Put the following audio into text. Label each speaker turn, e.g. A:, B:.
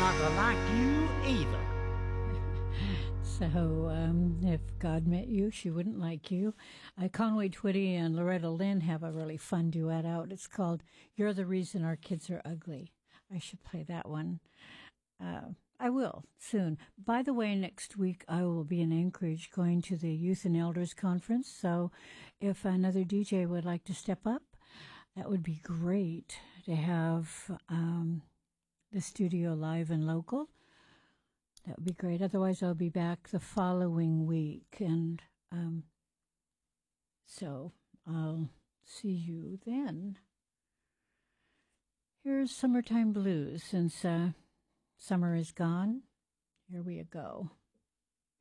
A: not gonna like you either.
B: So, if God met you, she wouldn't like you. Conway Twitty and Loretta Lynn have a really fun duet out. It's called You're the Reason Our Kids Are Ugly. I should play that one. I will soon. By the way, next week I will be in Anchorage going to the Youth and Elders Conference. So if another DJ would like to step up, that would be great to have the studio live and local. That would be great. Otherwise, I'll be back the following week. And so I'll see you then. Here's Summertime Blues. Since summer is gone, here we go.